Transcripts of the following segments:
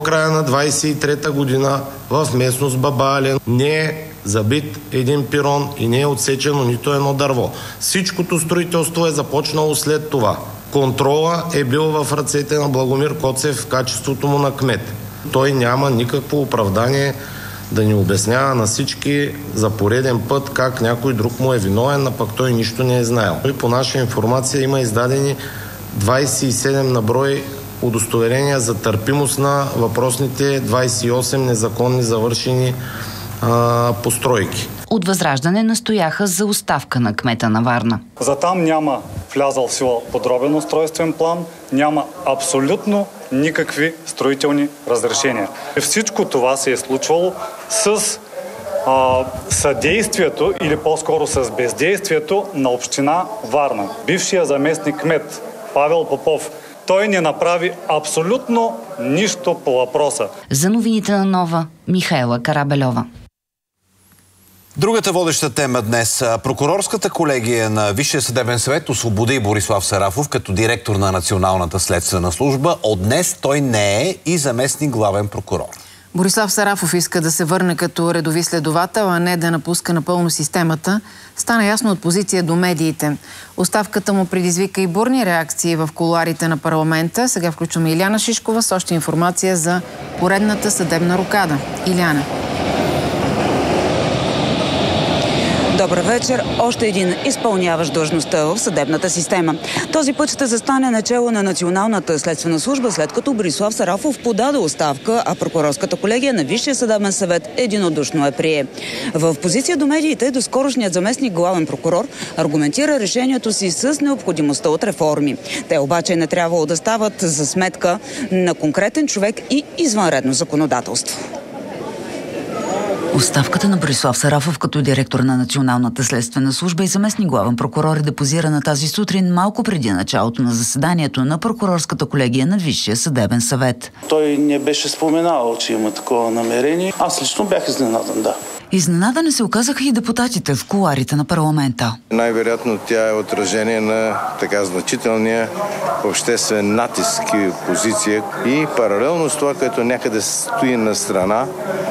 Края на 23-та година в местност Бабален не е забит един пирон и не е отсечено нито едно дърво. Всичкото строителство е започнало след това. Контрола е бил в ръцете на Благомир Коцев в качеството му на кмет. Той няма никакво оправдание да ни обяснява на всички за пореден път как някой друг му е виновен, а пък той нищо не е знаел. И по наша информация има издадени 27 на брой удостоверения за търпимост на въпросните 28 незаконни завършени постройки. От Възраждане настояха за оставка на кмета на Варна. За там няма влязъл в сила подробен устройствен план, няма абсолютно никакви строителни разрешения. Всичко това се е случвало с съдействието или по-скоро с бездействието на община Варна. Бившия заместник кмет Павел Попов, той не направи абсолютно нищо по въпроса. За новините на Нова, Михаела Карабельова. Другата водеща тема днес. Прокурорската колегия на Висшия съдебен съвет освободи Борислав Сарафов като директор на Националната следствена служба. От днес той не е и заместник главен прокурор. Борислав Сарафов иска да се върне като редови следовател, а не да напуска напълно системата. Стана ясно от позиция до медиите. Оставката му предизвика и бурни реакции в кулоарите на парламента. Сега включваме Иляна Шишкова с още информация за поредната съдебна рокада. Иляна. Добър вечер. Още един изпълняващ длъжността в съдебната система. Този път ще застане начело на Националната следствена служба, след като Борислав Сарафов подаде оставка, а прокурорската колегия на Висшия съдебен съвет единодушно я прие. В позиция до медиите доскорошният заместник главен прокурор аргументира решението си с необходимостта от реформи. Те обаче не трябвало да стават за сметка на конкретен човек и извънредно законодателство. Оставката на Борислав Сарафов като директор на Националната следствена служба и заместник главен прокурор е депозирана тази сутрин малко преди началото на заседанието на прокурорската колегия на Висшия съдебен съвет. Той не беше споменал, че има такова намерение. Аз лично бях изненадан, да. Изненадани се оказаха и депутатите в кулоарите на парламента. Най-вероятно тя е отражение на така значителния обществен натиск и позиция и паралелно с това, което някъде стои на страна,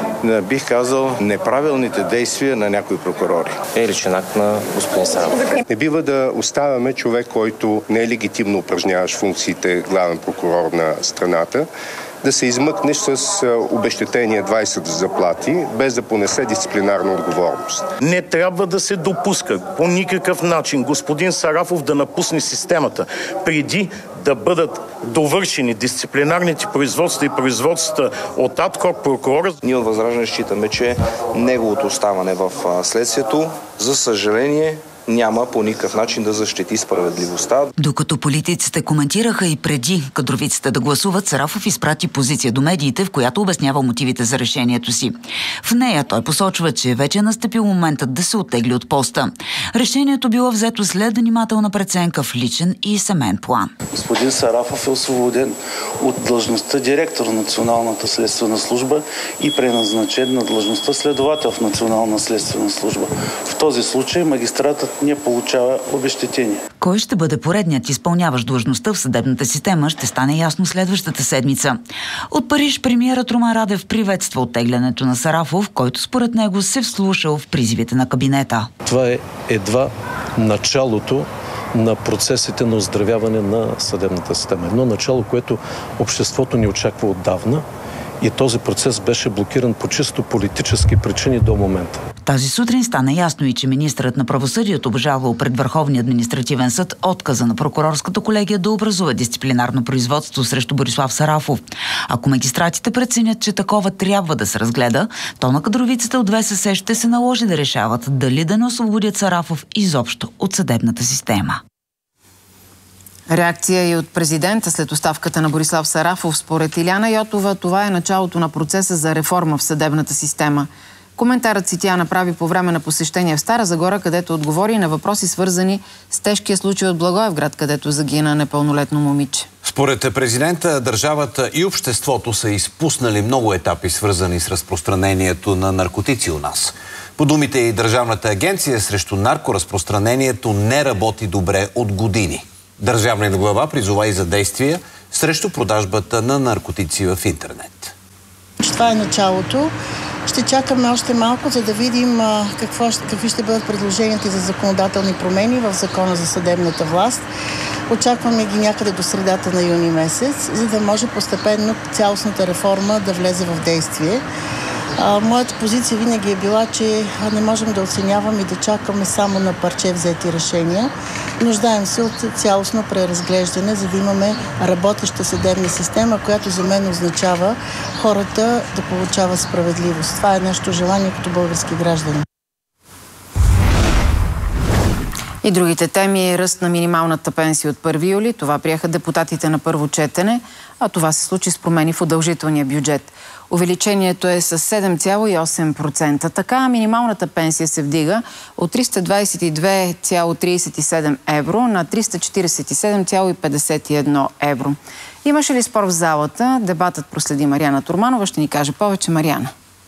бих казал, неправилните действия на някои прокурори. Е личен акт на господин Сарафов. Не бива да оставяме човек, който не е легитимно упражняващ функциите главен прокурор на страната, да се измъкнеш с обезщетение 20 заплати, без да понесе дисциплинарна отговорност. Не трябва да се допуска по никакъв начин господин Сарафов да напусне системата преди да бъдат довършени дисциплинарните производства и производствата от адхок прокурора. Ние от Възраждане считаме, че неговото оставане в следствието, за съжаление, няма по никакъв начин да защити справедливостта. Докато политиците коментираха и преди кадровиците да гласуват, Сарафов изпрати позиция до медиите, в която обяснява мотивите за решението си. В нея той посочва, че вече е настъпил моментът да се оттегли от поста. Решението било взето след внимателна преценка в личен и семейен план. Господин Сарафов е освободен от длъжността директор на Националната следствена служба и преназначен на длъжността следовател в Национална следствена служба. В този случай магистратът не получава обезщетение. Кой ще бъде поредният изпълняващ длъжността в съдебната система, ще стане ясно следващата седмица. От Париж премиерът Румен Радев приветства оттеглянето на Сарафов, който според него се вслушал в призивите на кабинета. Това е едва началото на процесите на оздравяване на съдебната система. Едно начало, което обществото ни очаква отдавна. И този процес беше блокиран по чисто политически причини до момента. Тази сутрин стана ясно и че министърът на правосъдието обжалвал пред Върховния административен съд отказа на прокурорската колегия да образува дисциплинарно производство срещу Борислав Сарафов. Ако магистратите преценят, че такова трябва да се разгледа, то на кадровицата от ВСС ще се наложи да решават дали да не освободят Сарафов изобщо от съдебната система. Реакция и от президента след оставката на Борислав Сарафов. Според Иляна Йотова, това е началото на процеса за реформа в съдебната система. Коментарът си тя направи по време на посещение в Стара Загора, където отговори на въпроси, свързани с тежкия случай от Благоевград, където загина непълнолетно момиче. Според президента, държавата и обществото са изпуснали много етапи, свързани с разпространението на наркотици у нас. По думите и Държавната агенция срещу наркоразпространението не работи добре от години. Държавният глава призова и за действия срещу продажбата на наркотици в интернет. Това е началото. Ще чакаме още малко, за да видим какви ще бъдат предложенията за законодателни промени в Закона за съдебната власт. Очакваме ги някъде до средата на юни месец, за да може постепенно цялостната реформа да влезе в действие. Моята позиция винаги е била, че не можем да оценяваме и да чакаме само на парче взети решения. Нуждаем се от цялостно преразглеждане, за да имаме работеща съдебна система, която за мен означава хората да получават справедливост. Това е нашето желание като български граждани. И другите теми: ръст на минималната пенсия от 1 юли. Това приеха депутатите на първо четене, а това се случи с промени в удължителния бюджет. Увеличението е с 7,8%. Така минималната пенсия се вдига от 322,37 евро на 347,51 евро. Имаше ли спор в залата? Дебатът проследи Мариана Турманова. Ще ни каже повече. Мариана.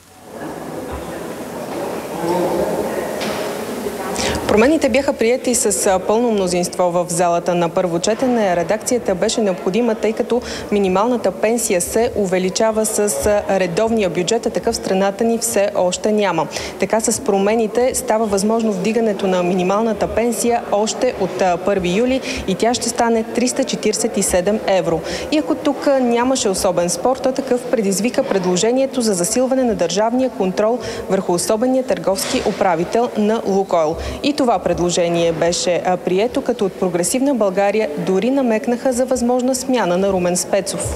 Промените бяха приети с пълно мнозинство в залата на първо четене. Редакцията беше необходима, тъй като минималната пенсия се увеличава с редовния бюджет, а такъв страната ни все още няма. Така с промените става възможно вдигането на минималната пенсия още от 1 юли и тя ще стане 347 евро. И ако тук нямаше особен спор, то такъв предизвика предложението за засилване на държавния контрол върху особения търговски управител на Лукойл. И това предложение беше прието, като от Прогресивна България дори намекнаха за възможна смяна на Румен Спецов.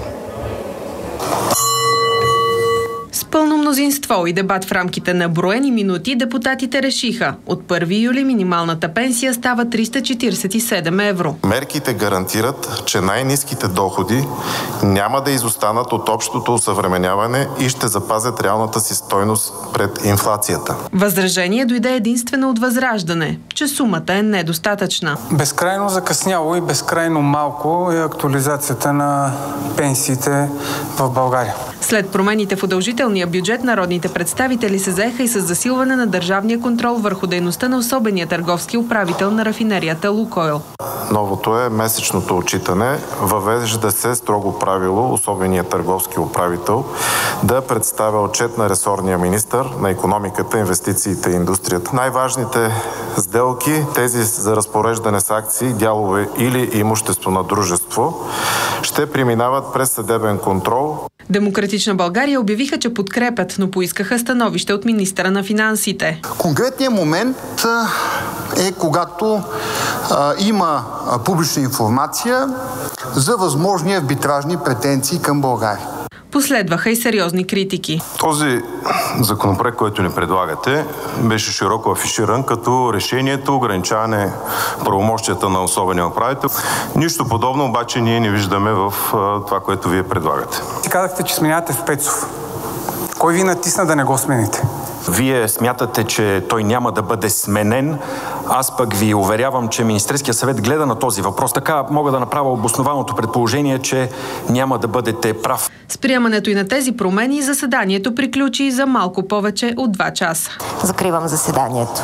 С пълно мнозинство и дебат в рамките на броени минути депутатите решиха: от 1 юли минималната пенсия става 347 евро. Мерките гарантират, че най-ниските доходи няма да изостанат от общото осъвременяване и ще запазят реалната си стойност пред инфлацията. Възражение дойде единствено от Възраждане, че сумата е недостатъчна. Безкрайно закъсняло и безкрайно малко е актуализацията на пенсиите в България. След промените в удължителния бюджет, народните представители се заеха и с засилване на държавния контрол върху дейността на особения търговски управител на рафинерията Лукойл. Новото е месечното отчитане. Въвежда се строго правило особеният търговски управител да представя отчет на ресорния министър на икономиката, инвестициите и индустрията. Най-важните сделки, тези за разпореждане с акции, дялове или имущество на дружество, ще преминават през съдебен контрол. Демократична България обявиха, че подкрепят, но поискаха становище от министъра на финансите. Конкретният момент е когато има публична информация за възможни арбитражни претенции към България. Последваха и сериозни критики. Този законопроект, който ни предлагате, беше широко афиширан като решението ограничаване правомощията на особения управител. Нищо подобно обаче ние не виждаме в това, което вие предлагате. Ти казахте, че сменявате Спецов. Кой ви натисна да не го смените? Вие смятате, че той няма да бъде сменен. Аз пък ви уверявам, че Министерският съвет гледа на този въпрос. Така мога да направя обоснованото предположение, че няма да бъдете прав. С приемането и на тези промени заседанието приключи за малко повече от 2 часа. Закривам заседанието.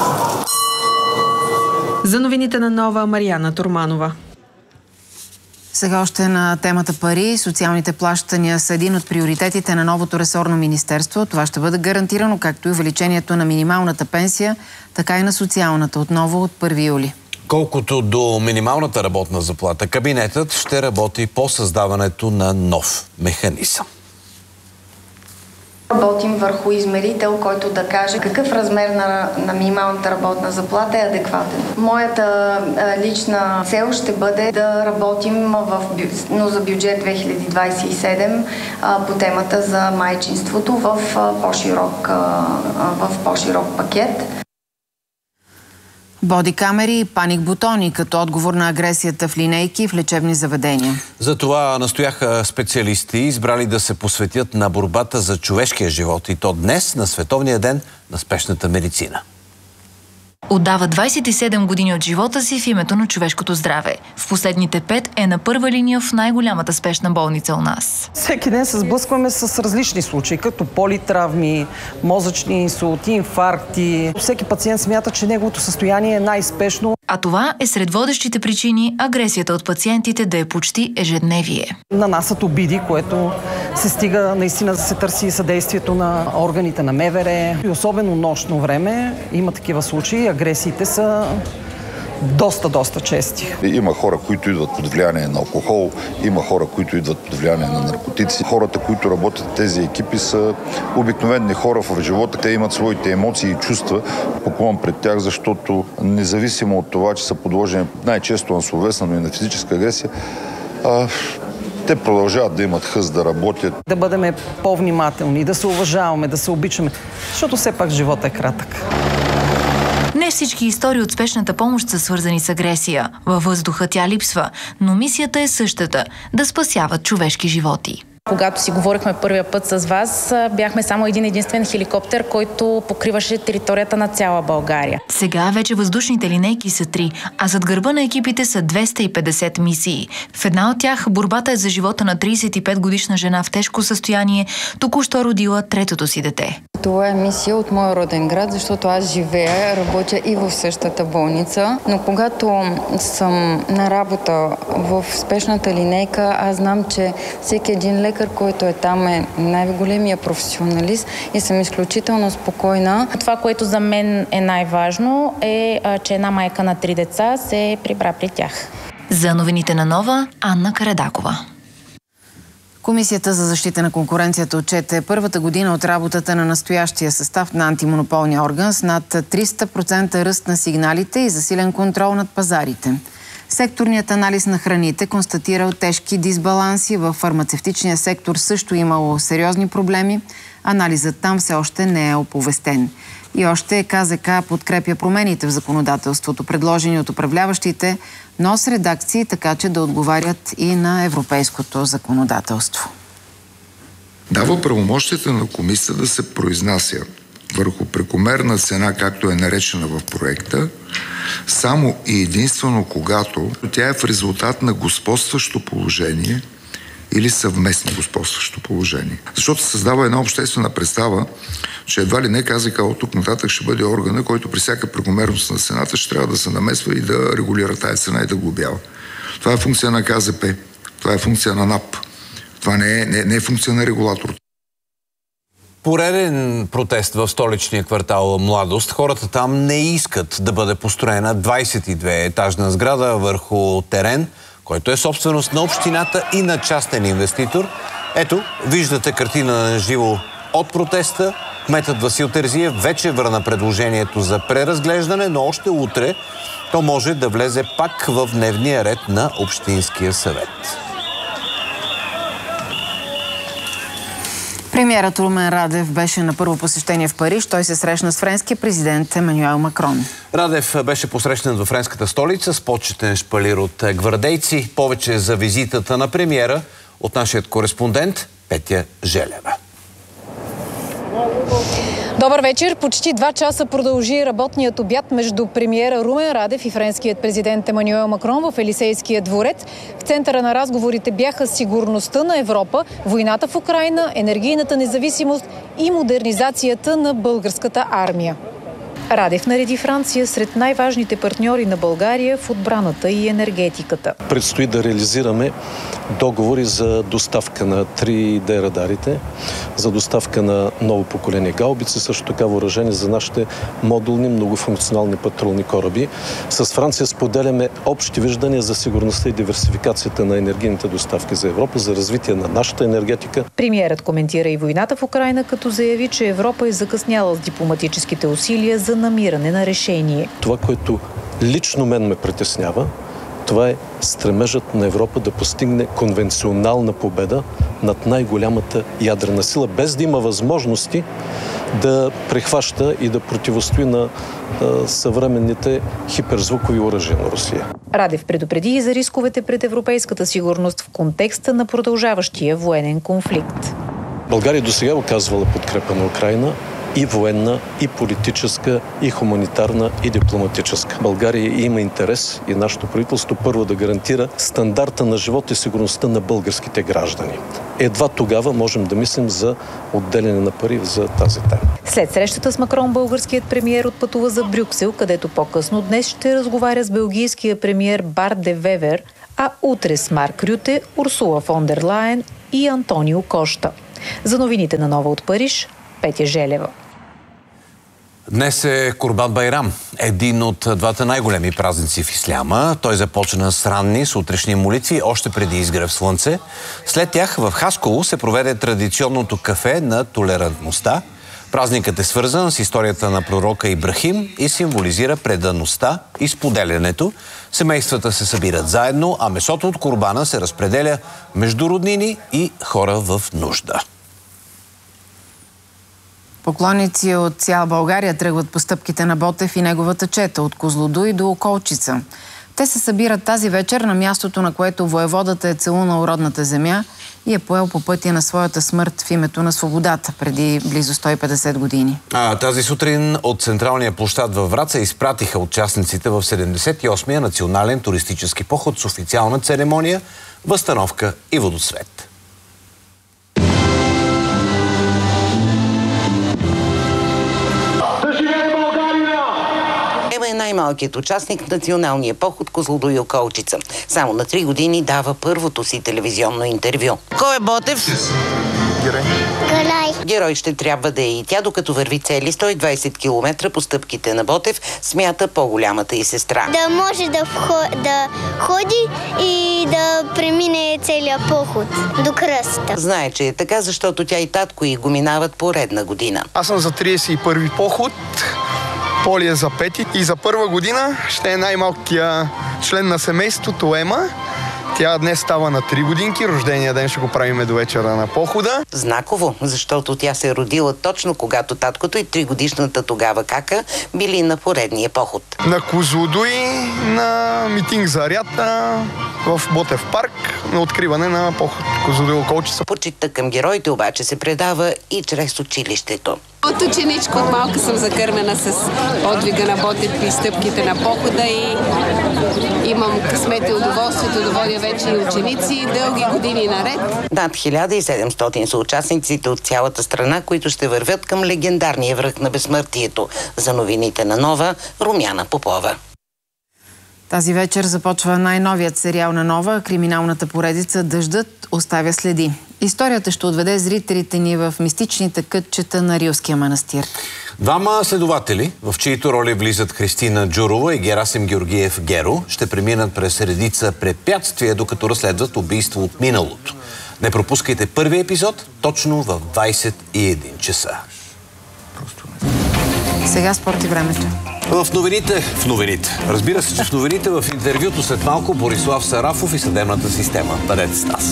За новините на Нова, Мариана Турманова. Сега още на темата пари. Социалните плащания са един от приоритетите на новото ресорно министерство. Това ще бъде гарантирано, както и увеличението на минималната пенсия, така и на социалната, отново от 1 юли. Колкото до минималната работна заплата, кабинетът ще работи по създаването на нов механизъм. Работим върху измерител, който да каже какъв размер на минималната работна заплата е адекватен. Моята лична цел ще бъде да работим но за бюджет 2027 по темата за майчинството в по-широк пакет. Бодикамери и паник бутони като отговор на агресията в линейки в лечебни заведения. За това настояха специалисти, избрали да се посветят на борбата за човешкия живот, и то днес, на Световния ден на спешната медицина. Отдава 27 години от живота си в името на човешкото здраве. В последните 5 е на първа линия в най-голямата спешна болница у нас. Всеки ден се сблъскваме с различни случаи, като политравми, мозъчни инсулти, инфаркти. Всеки пациент смята, че неговото състояние е най-спешно. А това е сред водещите причини агресията от пациентите да е почти ежедневие. Нанасят обиди, което се стига наистина да се търси съдействието на органите на МВР. И особено нощно време има такива случаи. Агресиите са доста чести. Има хора, които идват под влияние на алкохол, има хора, които идват под влияние на наркотици. Хората, които работят в тези екипи, са обикновени хора в живота. Те имат своите емоции и чувства. Поклон пред тях, защото независимо от това, че са подложени най-често на словесна, но и на физическа агресия, те продължават да имат хъс да работят. Да бъдем по-внимателни, да се уважаваме, да се обичаме, защото все пак животът е кратък. Не всички истории от спешната помощ са свързани с агресия. Във въздуха тя липсва, но мисията е същата – да спасяват човешки животи. Когато си говорихме първия път с вас, бяхме само единствен хеликоптер, който покриваше територията на цяла България. Сега вече въздушните линейки са 3, а зад гърба на екипите са 250 мисии. В една от тях борбата е за живота на 35-годишна жена в тежко състояние, току-що родила третото си дете. Това е мисия от моя роден град, защото аз живея, работя и в същата болница. Но когато съм на работа в спешната линейка, аз знам, че всеки един лекар, който е там, е най-големия професионалист и съм изключително спокойна. Това, което за мен е най-важно, е, че една майка на 3 деца се прибра при тях. За новините на Нова, Анна Карадакова. Комисията за защита на конкуренцията отчете първата година от работата на настоящия състав на антимонополния орган с над 300% ръст на сигналите и засилен контрол над пазарите. Секторният анализ на храните констатирал тежки дисбаланси. В фармацевтичния сектор също имало сериозни проблеми. Анализът там все още не е оповестен. И още КЗК подкрепя промените в законодателството, предложени от управляващите, но с редакции, така че да отговарят и на европейското законодателство. Дава правомощията на комисията да се произнася върху прекомерна цена, както е наречена в проекта, само и единствено когато тя е в резултат на господстващо положение или съвместно господстващо положение. Защото се създава една обществена представа, че едва ли не КЗК от тук нататък ще бъде органа, който при всяка прекомерност на цената ще трябва да се намесва и да регулира тая цена и да глобява. Това е функция на КЗП, това е функция на НАП, това не е функция на регулатор. Пореден протест в столичния квартал Младост. Хората там не искат да бъде построена 22-етажна сграда върху терен, който е собственост на общината и на частен инвеститор. Ето, виждате картина на живо от протеста. Кметът Васил Терзиев вече върна предложението за преразглеждане, но още утре то може да влезе пак в дневния ред на Общинския съвет. Премиерът Румен Радев беше на първо посещение в Париж. Той се срещна с френския президент Емануел Макрон. Радев беше посрещнат във френската столица с почетен шпалир от гвардейци. Повече за визитата на премиера от нашият кореспондент Петя Желева. Добър вечер. Почти 2 часа продължи работният обяд между премиера Румен Радев и френският президент Емануел Макрон в Елисейския дворец. В центъра на разговорите бяха сигурността на Европа, войната в Украйна, енергийната независимост и модернизацията на българската армия. Радев нареди Франция сред най-важните партньори на България в отбраната и енергетиката. Предстои да реализираме договори за доставка на 3D радарите, за доставка на ново поколение гаубици, също така въоръжение за нашите модулни многофункционални патрулни кораби. С Франция споделяме общи виждания за сигурността и диверсификацията на енергийните доставки за Европа, за развитие на нашата енергетика. Премиерът коментира и войната в Украйна, като заяви, че Европа е закъсняла с дипломатическите усилия за намиране на решение. Това, което лично мен ме притеснява, това е стремежът на Европа да постигне конвенционална победа над най-голямата ядрена сила, без да има възможности да прехваща и да противостои на съвременните хиперзвукови оръжия на Русия. Радев предупреди и за рисковете пред европейската сигурност в контекста на продължаващия военен конфликт. България досега оказвала подкрепа на Украйна и военна, и политическа, и хуманитарна, и дипломатическа. България има интерес и нашето правителство първо да гарантира стандарта на живот и сигурността на българските граждани. Едва тогава можем да мислим за отделяне на пари за тази тема. След срещата с Макрон, българският премиер отпътува за Брюксел, където по-късно днес ще разговаря с белгийския премиер Барт де Вевер, а утре с Марк Рюте, Урсула фон дер Лайен и Антонио Кошта. За новините на Нова от Париж, Петя Желева. Днес е Курбан Байрам, един от двата най-големи празници в исляма. Той започна с ранни сутрешни молитви, още преди изгрев слънце. След тях в Хасково се проведе традиционното кафе на толерантността. Празникът е свързан с историята на пророка Ибрахим и символизира предаността и споделянето. Семействата се събират заедно, а месото от курбана се разпределя между роднини и хора в нужда. Поклонници от цяла България тръгват по стъпките на Ботев и неговата чета от Козлодуй до Околчица. Те се събират тази вечер на мястото, на което воеводата е целунал родната земя и е поел по пътя на своята смърт в името на свободата преди близо 150 години. Тази сутрин от Централния площад във Враца изпратиха участниците в 78-я национален туристически поход с официална церемония, възстановка и водосвет. Ева е най-малкият участник в националния поход Козлодуй и Околчица. Само на 3 години дава първото си телевизионно интервю. Кой е Ботев? Герой. Герой ще трябва да е и тя, докато върви цели 120 км по стъпките на Ботев, смята по-голямата й сестра. Да може да ходи и да премине целия поход до кръста. Знае, че е така, защото тя и татко й го минават поредна година. Аз съм за 31-ви поход. Поли е за 5 и за първа година ще е най-малкия член на семейството Ема. Тя днес става на 3 годинки, рождения ден ще го правиме до вечера на похода. Знаково, защото тя се е родила точно когато таткото и 3-годишната тогава кака били на поредния поход. На Козлодуй, на митинг за Арята, в Ботев парк, на откриване на поход Козлодуй Околчица. Почитта към героите обаче се предава и чрез училището. От ученичка от малка съм закърмена с подвига на Ботев и стъпките на похода и имам късмет и удоволствието да водя вече и ученици дълги години наред. Над 1700 са участниците от цялата страна, които ще вървят към легендарния връх на безсмъртието. За новините на Нова, Румяна Попова. Тази вечер започва най-новият сериал на Нова, криминалната поредица "Дъждът оставя следи". Историята ще отведе зрителите ни в мистичните кътчета на Рилския манастир. Двама следователи, в чието роли влизат Кристина Джурова и Герасим Георгиев Геро, ще преминат през редица препятствия, докато разследват убийство от миналото. Не пропускайте първи епизод точно в 21 часа. Сега спорт и времето. В новините. Разбира се, че в новините в интервюто след малко Борислав Сарафов и съдебната система. Бъдете с нас.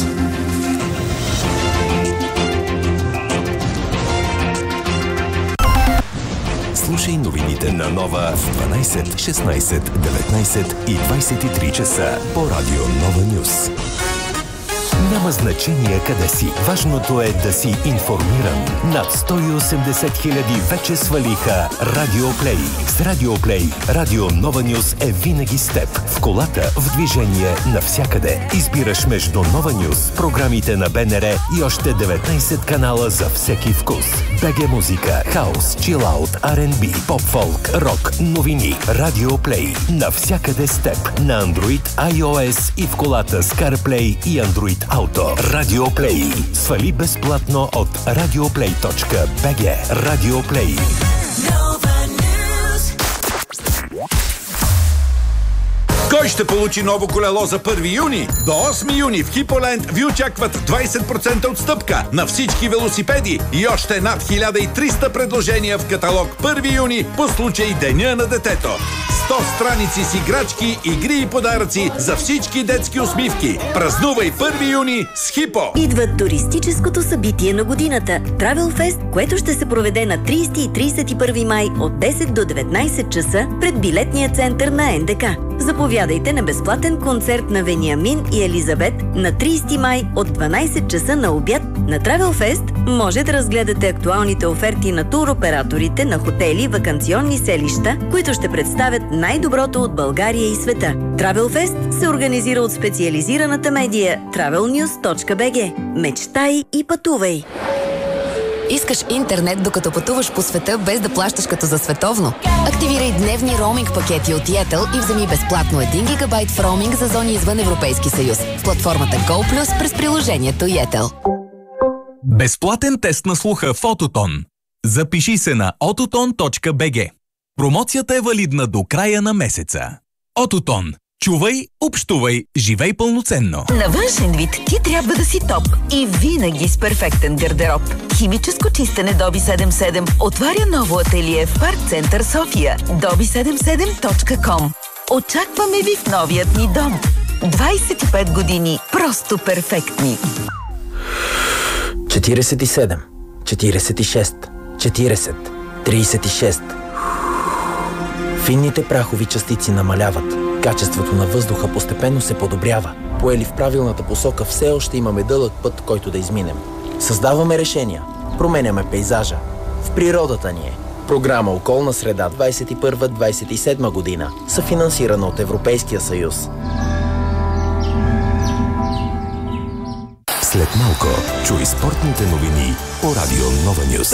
Слушай новините на Нова в 12, 16, 19 и 23 часа по радио Нова Нюс. Няма значение къде си. Важното е да си информиран. Над 180 хиляди вече свалиха Радиоплей. С Радиоплей Радио Нова Нюс е винаги с теб. В колата, в движение, навсякъде. Избираш между Нова Нюс, програмите на БНР и още 19 канала за всеки вкус. БГ музика, хаус, чилаут, R&B, поп-фолк, рок, новини. Радиоплей. Навсякъде с теб. На Android, iOS и в колата с CarPlay и Android Auto. Радиоплей. Свали безплатно от radioplay.bg. Радиоплей. Кой ще получи ново колело за 1 юни? До 8 юни в Хиполенд ви очакват 20% отстъпка на всички велосипеди и още над 1300 предложения в каталог 1 юни по случай Деня на детето. 100 страници с играчки, игри и подаръци за всички детски усмивки. Празнувай 1 юни с Хипо! Идва туристическото събитие на годината – Travel Fest, което ще се проведе на 30 и 31 май от 10 до 19 часа пред билетния център на НДК. Заповядайте на безплатен концерт на Вениамин и Елизабет на 30 май от 12 часа на обяд. На Travel Fest може да разгледате актуалните оферти на туроператорите на хотели, ваканционни селища, които ще представят най-доброто от България и света. Travel Fest се организира от специализираната медия travelnews.bg. Мечтай и пътувай! Искаш интернет, докато пътуваш по света, без да плащаш като за световно? Активирай дневни роуминг пакети от Yettel и вземи безплатно 1 гигабайт в роуминг за зони извън Европейски съюз в платформата GoPlus през приложението Yettel. Безплатен тест на слуха в Ототон. Запиши се на ototon.bg. Промоцията е валидна до края на месеца. Ототон. Чувай, общувай, живей пълноценно. На външен вид ти трябва да си топ и винаги с перфектен гардероб. Химическо чистене Доби 77 отваря ново ателие в Парк Център София. dobi77.com. Очакваме ви в новият ни дом. 25 години просто перфектни. 47, 46, 40, 36. Финните прахови частици намаляват. Качеството на въздуха постепенно се подобрява. Поели в правилната посока, все още имаме дълъг път, който да изминем. Създаваме решения. Променяме пейзажа. В природата ни е. Програма Околна среда 21-27 година. Съфинансирана от Европейския съюз. След малко чуй спортните новини по Радио Нова Нюс.